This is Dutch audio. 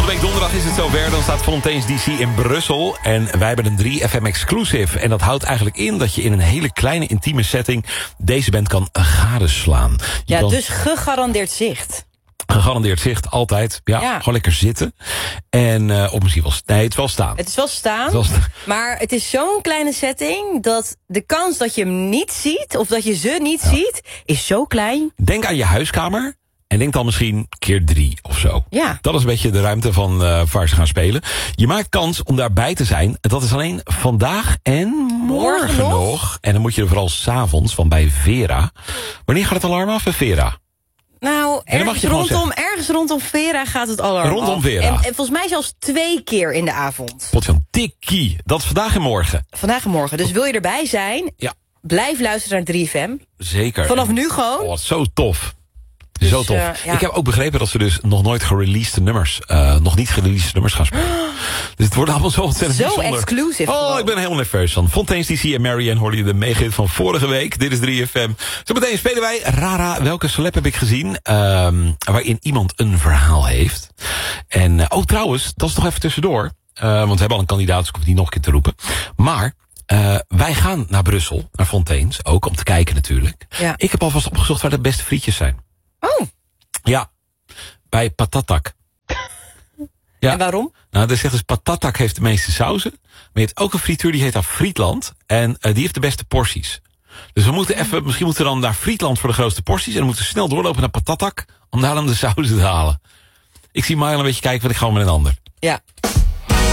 week donderdag is het zover. Dan staat Fontaine's DC in Brussel. En wij hebben een 3FM exclusive. En dat houdt eigenlijk in dat je in een hele kleine intieme setting deze band kan gadeslaan. Dus gegarandeerd zicht. Gegarandeerd zicht, altijd. Ja. Gewoon lekker zitten. En of misschien wel... Nee, het is wel staan. Het is wel staan, maar het is zo'n kleine setting... dat de kans dat je hem niet ziet, of dat je ze niet ziet... is zo klein. Denk aan je huiskamer. En denk dan misschien keer 3 of zo. Ja. Dat is een beetje de ruimte van waar ze gaan spelen. Je maakt kans om daarbij te zijn. Dat is alleen vandaag en morgen nog. En dan moet je er vooral 's avonds van bij Vera. Wanneer gaat het alarm af bij Vera? Nou, ergens rondom Vera gaat het alarm rondom af. Vera. En volgens mij zelfs 2 keer in de avond. Potjan tikkie. Dat is vandaag en morgen. Vandaag en morgen. Dus wil je erbij zijn, blijf luisteren naar 3FM. Zeker. Vanaf nu gewoon. Oh, zo tof. Dus, zo tof. Ik heb ook begrepen dat ze dus nog nooit gereleased nummers... nog niet gereleased nummers gaan spelen. Dus het wordt allemaal zo ontzettend bijzonder. Zo exclusief. Ik ben helemaal nerveus van. Fontaine's DC en Marianne hoorde je de meegit van vorige week. Dit is 3FM. Zometeen spelen wij Rara, welke celeb heb ik gezien... waarin iemand een verhaal heeft. En trouwens, dat is nog even tussendoor. Want we hebben al een kandidaat, dus ik hoef die nog een keer te roepen. Maar... wij gaan naar Brussel, naar Fontaine's, ook om te kijken natuurlijk. Ja. Ik heb alvast opgezocht waar de beste frietjes zijn. Oh. Ja, bij Patatak. Ja. En waarom? Nou, dat zegt dus Patatak heeft de meeste sauzen. Maar je hebt ook een frituur die heet daar Frietland. En die heeft de beste porties. Dus we moeten misschien moeten we dan naar Frietland voor de grootste porties. En dan moeten we snel doorlopen naar Patatak om daar dan de sauzen te halen. Ik zie Marjan een beetje kijken, want ik ga met een ander. Ja.